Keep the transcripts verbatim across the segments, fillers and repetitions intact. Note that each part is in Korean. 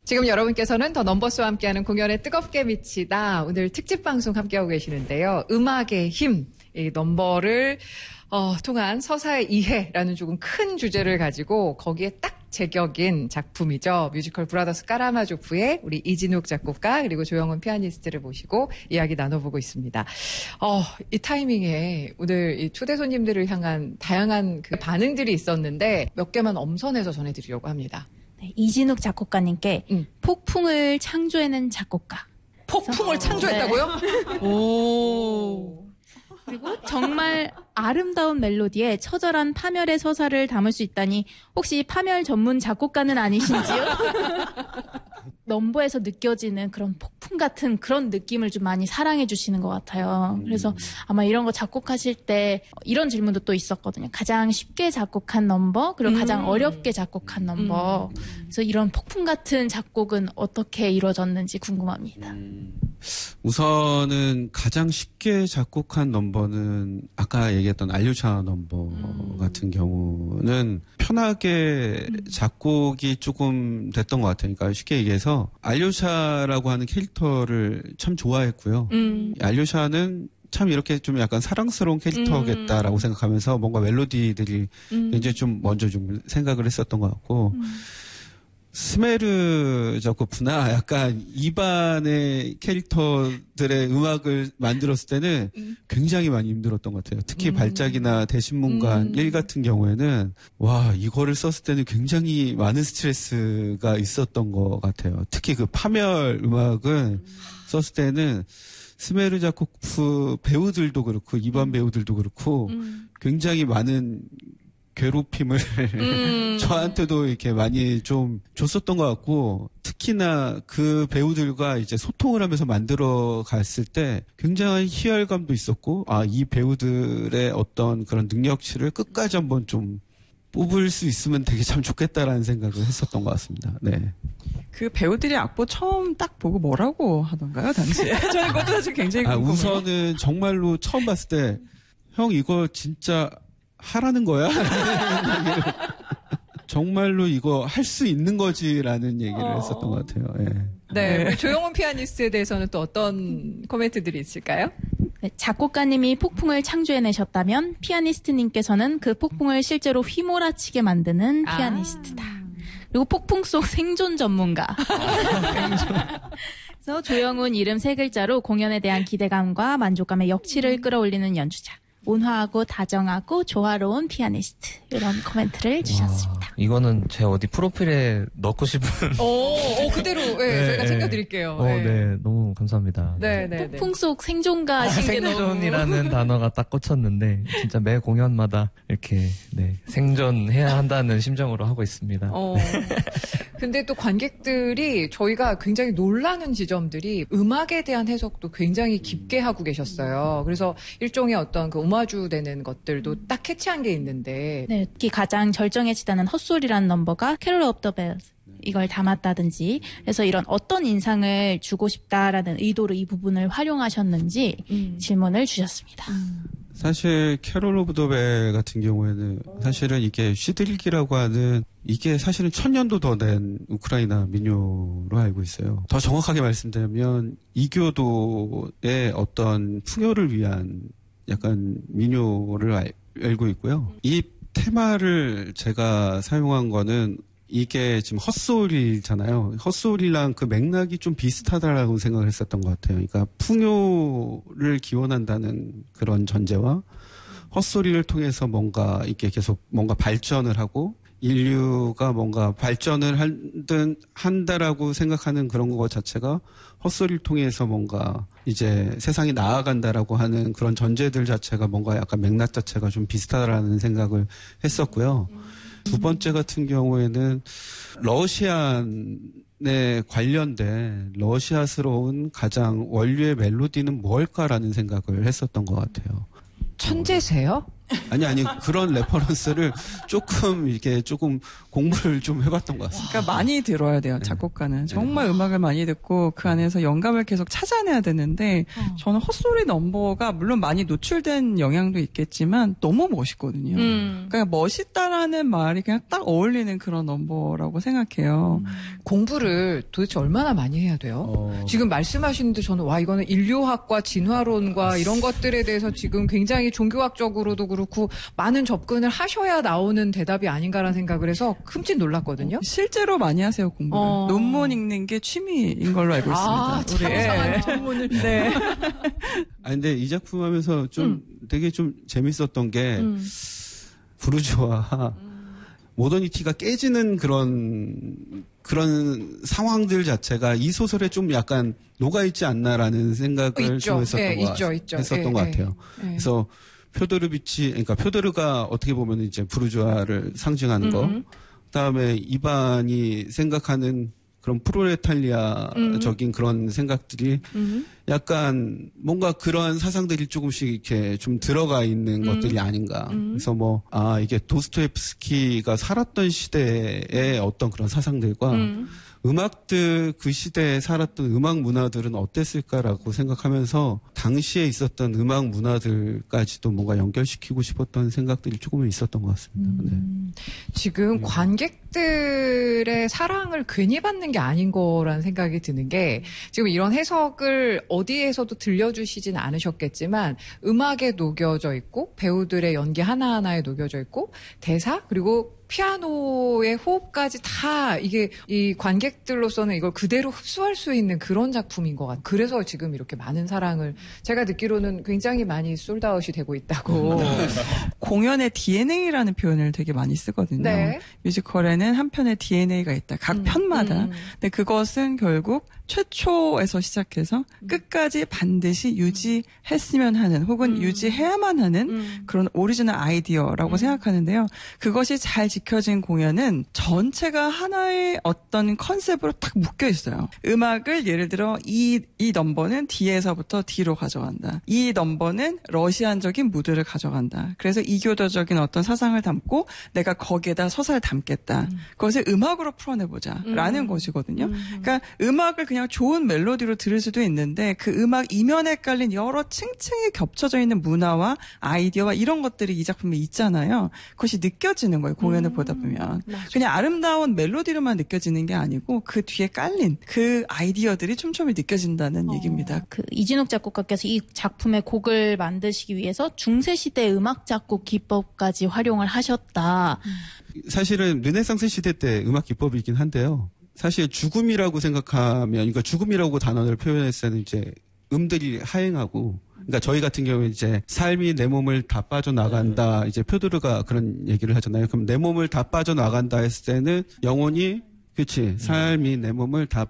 지금 여러분께서는 더 넘버스와 함께하는 공연에 뜨겁게 미치다. 오늘 특집 방송 함께하고 계시는데요. 음악의 힘, 이 넘버를 어, 통한 서사의 이해라는 조금 큰 주제를 가지고 거기에 딱 제격인 작품이죠. 뮤지컬 브라더스 까라마조프의 우리 이진욱 작곡가 그리고 조영훈 피아니스트를 모시고 이야기 나눠보고 있습니다. 어, 이 타이밍에 오늘 이 초대 손님들을 향한 다양한 그 반응들이 있었는데 몇 개만 엄선해서 전해드리려고 합니다. 네, 이진욱 작곡가님께 음. 폭풍을 창조해낸 작곡가. 폭풍을 그래서, 창조했다고요? 네. 오. 그리고 정말 아름다운 멜로디에 처절한 파멸의 서사를 담을 수 있다니 혹시 파멸 전문 작곡가는 아니신지요? 넘버에서 느껴지는 그런 폭풍 같은 그런 느낌을 좀 많이 사랑해 주시는 것 같아요. 그래서 아마 이런 거 작곡하실 때 이런 질문도 또 있었거든요. 가장 쉽게 작곡한 넘버, 그리고 음. 가장 어렵게 작곡한 넘버. 음. 그래서 이런 폭풍 같은 작곡은 어떻게 이루어졌는지 궁금합니다. 음. 우선은 가장 쉽게 작곡한 넘버는 아까 얘기했던 알류샤 넘버 음. 같은 경우는 편하게 음. 작곡이 조금 됐던 것 같아요. 그러니까 쉽게 얘기해서 알류샤라고 하는 캐릭터를 참 좋아했고요. 음. 알류샤는 참 이렇게 좀 약간 사랑스러운 캐릭터겠다라고 음. 생각하면서 뭔가 멜로디들이 음. 굉장히 좀 먼저 좀 생각을 했었던 것 같고 음. 스메르 작곡부나 약간 이반의 캐릭터들의 음악을 만들었을 때는 음. 굉장히 많이 힘들었던 것 같아요. 특히 음. 발작이나 대신문관 음. 일 같은 경우에는 와 이거를 썼을 때는 굉장히 많은 스트레스가 있었던 것 같아요. 특히 그 파멸 음악은 음. 썼을 때는 스메르 작곡부 배우들도 그렇고 이반 배우들도 그렇고 음. 굉장히 많은 괴롭힘을 음. 저한테도 이렇게 많이 좀 줬었던 것 같고 특히나 그 배우들과 이제 소통을 하면서 만들어 갔을 때 굉장한 희열감도 있었고 아, 이 배우들의 어떤 그런 능력치를 끝까지 한번 좀 뽑을 수 있으면 되게 참 좋겠다라는 생각을 했었던 것 같습니다. 네. 그 배우들이 악보 처음 딱 보고 뭐라고 하던가요, 당시에? 저는 그것도 사실 굉장히 궁금해요. 아, 우선은 정말로 처음 봤을 때 형 이거 진짜 하라는 거야? 정말로 이거 할 수 있는 거지라는 얘기를 어... 했었던 것 같아요. 네. 네, 네. 조영훈 피아니스트에 대해서는 또 어떤 코멘트들이 있을까요? 네, 작곡가님이 폭풍을 창조해내셨다면 피아니스트님께서는 그 폭풍을 실제로 휘몰아치게 만드는 아... 피아니스트다. 그리고 폭풍 속 생존 전문가. 그래서 조영훈 이름 세 글자로 공연에 대한 기대감과 만족감의 역치를 끌어올리는 연주자. 온화하고 다정하고 조화로운 피아니스트 이런 코멘트를 주셨습니다. 와, 이거는 제 어디 프로필에 넣고 싶은. 오, 오 그대로 네, 네, 저희가 네. 챙겨드릴게요. 어, 네. 네, 너무 감사합니다. 네, 네, 폭풍 속 생존가신 게 너무. 생존이라는 단어가 딱 꽂혔는데 진짜 매 공연마다 이렇게 네, 생존해야 한다는 심정으로 하고 있습니다. 어. 근데 또 관객들이 저희가 굉장히 놀라는 지점들이 음악에 대한 해석도 굉장히 깊게 하고 계셨어요. 그래서 일종의 어떤 그 오마주 되는 것들도 딱 캐치한 게 있는데. 네, 특히 가장 절정해지다는 헛소리라는 넘버가 캐롤 오브 더 벨스 이걸 담았다든지 그래서 이런 어떤 인상을 주고 싶다라는 의도로 이 부분을 활용하셨는지 음. 질문을 주셨습니다. 음. 사실 캐롤 오브 더 벨 같은 경우에는 사실은 이게 시들기라고 하는 이게 사실은 천년도 더 된 우크라이나 민요로 알고 있어요. 더 정확하게 말씀드리면 이교도의 어떤 풍요를 위한 약간 민요를 알, 알고 있고요. 이 테마를 제가 사용한 거는 이게 지금 헛소리잖아요. 헛소리랑 그 맥락이 좀 비슷하다라고 생각을 했었던 것 같아요. 그러니까 풍요를 기원한다는 그런 전제와 헛소리를 통해서 뭔가 이렇게 계속 뭔가 발전을 하고 인류가 뭔가 발전을 한든 한다라고 생각하는 그런 것 자체가 헛소리를 통해서 뭔가 이제 세상이 나아간다라고 하는 그런 전제들 자체가 뭔가 약간 맥락 자체가 좀 비슷하다라는 생각을 했었고요. 두 번째 같은 경우에는 러시안에 관련된 러시아스러운 가장 원류의 멜로디는 뭘까라는 생각을 했었던 것 같아요. 천재세요? 아니, 아니, 그런 레퍼런스를 조금, 이게 조금 공부를 좀 해봤던 것 같습니다. 그러니까 많이 들어야 돼요, 작곡가는. 정말 음악을 많이 듣고 그 안에서 영감을 계속 찾아내야 되는데, 어. 저는 헛소리 넘버가 물론 많이 노출된 영향도 있겠지만, 너무 멋있거든요. 음. 그러니까 멋있다라는 말이 그냥 딱 어울리는 그런 넘버라고 생각해요. 공부를 도대체 얼마나 많이 해야 돼요? 어, 지금 말씀하시는데 저는 와 이거는 인류학과 진화론과 이런 것들에 대해서 지금 굉장히 종교학적으로도 그렇고 많은 접근을 하셔야 나오는 대답이 아닌가라는 생각을 해서 흠칫 놀랐거든요. 실제로 많이 하세요, 공부를. 어. 논문 읽는 게 취미인 걸로 알고 아, 있습니다. 참 이상한 전문을. 네. 아, 근데 이 작품 하면서 좀 되게 좀 재밌었던 게, 음. 부르주아, 모더니티가 깨지는 그런, 그런 상황들 자체가 이 소설에 좀 약간 녹아있지 않나라는 생각을 있죠. 좀 했었던, 예, 것, 있죠, 있죠. 했었던 예, 것 예. 같아요. 예. 그래서 표도르비치, 그러니까 표도르가 어떻게 보면 이제 부르주아를 상징하는 거, 음. 그다음에 이반이 생각하는 그런 프로레탈리아적인 그런 생각들이 음. 약간 뭔가 그런 사상들이 조금씩 이렇게 좀 들어가 있는 것들이 아닌가. 음. 그래서 뭐, 아, 이게 도스토옙스키가 살았던 시대의 어떤 그런 사상들과 음. 음악들, 그 시대에 살았던 음악 문화들은 어땠을까라고 생각하면서 당시에 있었던 음악 문화들까지도 뭔가 연결시키고 싶었던 생각들이 조금은 있었던 것 같습니다. 네. 지금 관객들의 사랑을 괜히 받는 게 아닌 거라는 생각이 드는 게 지금 이런 해석을 어디에서도 들려주시진 않으셨겠지만 음악에 녹여져 있고 배우들의 연기 하나하나에 녹여져 있고 대사 그리고 피아노의 호흡까지 다 이게 이 관객들로서는 이걸 그대로 흡수할 수 있는 그런 작품인 것 같아요. 그래서 지금 이렇게 많은 사랑을 제가 듣기로는 굉장히 많이 솔드아웃이 되고 있다고. 공연의 디엔에이라는 표현을 되게 많이 쓰거든요. 네. 뮤지컬에는 한 편의 디엔에이가 있다. 각 음, 편마다. 음. 근데 그것은 결국 최초에서 시작해서 끝까지 반드시 유지했으면 하는 혹은 음. 유지해야만 하는 음. 그런 오리지널 아이디어라고 음. 생각하는데요. 그것이 잘 지켜진 공연은 전체가 하나의 어떤 컨셉으로 딱 묶여 있어요. 음악을 예를 들어 이, 이 넘버는 D에서부터 D로 가져간다. 이 넘버는 러시안적인 무드를 가져간다. 그래서 이교도적인 어떤 사상을 담고 내가 거기에다 서사를 담겠다. 음. 그것을 음악으로 풀어내보자 라는 음. 것이거든요. 음. 그러니까 음악을 그냥 좋은 멜로디로 들을 수도 있는데 그 음악 이면에 깔린 여러 층층이 겹쳐져 있는 문화와 아이디어와 이런 것들이 이 작품에 있잖아요. 그것이 느껴지는 거예요. 공연을 음. 보다 보면. 맞아. 그냥 아름다운 멜로디로만 느껴지는 게 아니고 그 뒤에 깔린 그 아이디어들이 촘촘히 느껴진다는 어. 얘기입니다. 그 이진욱 작곡가께서 이 작품의 곡을 만드시기 위해서 중세시대 음악 작곡 기법까지 활용을 하셨다. 사실은 르네상스 시대 때 음악 기법이긴 한데요. 사실 죽음이라고 생각하면, 그러니까 죽음이라고 단어를 표현했을 때는 이제 음들이 하행하고, 그러니까 저희 같은 경우에 이제 삶이 내 몸을 다 빠져나간다, 이제 표도르가 그런 얘기를 하잖아요. 그럼 내 몸을 다 빠져나간다 했을 때는 영혼이, 그치, 삶이 내 몸을 다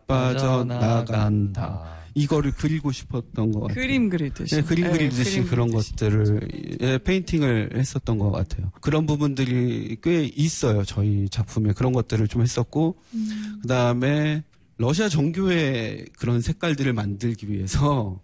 빠져나간다. 이거를 그리고 싶었던 것 같아요. 그림 그리듯이. 네, 그림 네, 그리듯이 그림 그런 그리듯이. 것들을 예, 페인팅을 했었던 것 같아요. 그런 부분들이 꽤 있어요. 저희 작품에 그런 것들을 좀 했었고 음. 그다음에 러시아 정교의 그런 색깔들을 만들기 위해서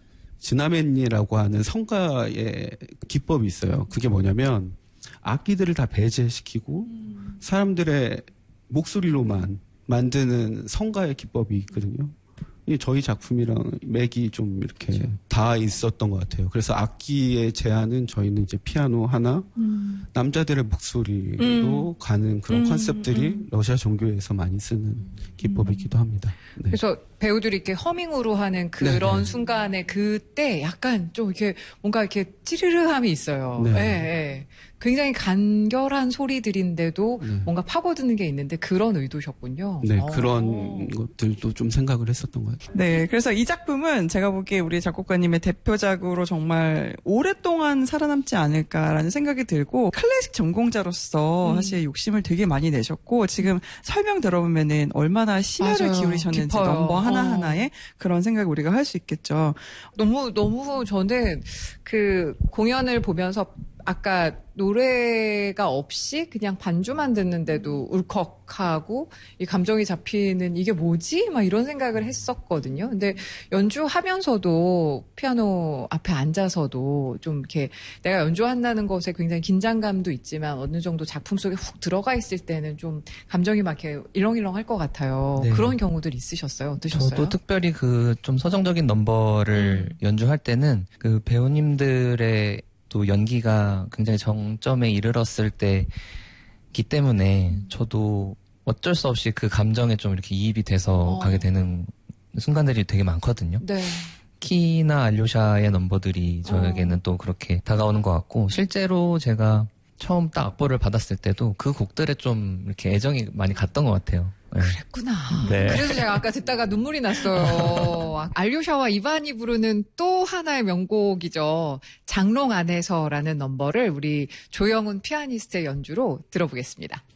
즈나멘니라고 하는 성가의 기법이 있어요. 그게 뭐냐면 악기들을 다 배제시키고 사람들의 목소리로만 만드는 성가의 기법이 있거든요. 이 저희 작품이랑 맥이 좀 이렇게 그렇죠. 다 있었던 것 같아요. 그래서 악기의 제한은 저희는 이제 피아노 하나, 음. 남자들의 목소리로 음. 가는 그런 음, 컨셉들이 음. 러시아 종교에서 많이 쓰는 기법이기도 합니다. 네. 그래서 배우들이 이렇게 허밍으로 하는 그런 네네. 순간에 그때 약간 좀 이렇게 뭔가 이렇게 찌르르함이 있어요. 네. 예, 예. 굉장히 간결한 소리들인데도 네. 뭔가 파고드는 게 있는데 그런 의도셨군요. 네, 어. 그런 것들도 좀 생각을 했었던 것 같아요. 네, 그래서 이 작품은 제가 보기에 우리 작곡가님의 대표작으로 정말 오랫동안 살아남지 않을까라는 생각이 들고 클래식 전공자로서 음. 사실 욕심을 되게 많이 내셨고 지금 설명 들어보면은 얼마나 심혈을 맞아요. 기울이셨는지 깊어요. 넘버 하나하나에 어. 그런 생각을 우리가 할 수 있겠죠. 너무 너무 저는 그 공연을 보면서 아까 노래가 없이 그냥 반주만 듣는데도 울컥하고 이 감정이 잡히는 이게 뭐지? 막 이런 생각을 했었거든요. 근데 연주하면서도 피아노 앞에 앉아서도 좀 이렇게 내가 연주한다는 것에 굉장히 긴장감도 있지만 어느 정도 작품 속에 훅 들어가 있을 때는 좀 감정이 막 이렇게 일렁일렁 할 것 같아요. 네. 그런 경우들 있으셨어요? 어떠셨어요? 저도 특별히 그 좀 서정적인 넘버를 음. 연주할 때는 그 배우님들의 또 연기가 굉장히 정점에 이르렀을 때기 때문에 저도 어쩔 수 없이 그 감정에 좀 이렇게 이입이 돼서 어. 가게 되는 순간들이 되게 많거든요. 네. 키나 알료샤의 넘버들이 저에게는 어. 또 그렇게 다가오는 것 같고 실제로 제가 처음 딱 악보를 받았을 때도 그 곡들에 좀 이렇게 애정이 많이 갔던 것 같아요. 네. 그랬구나. 네. 그래서 제가 아까 듣다가 눈물이 났어요. 알료샤와 이반이 부르는 또 하나의 명곡이죠. 장롱 안에서라는 넘버를 우리 조영훈 피아니스트의 연주로 들어보겠습니다.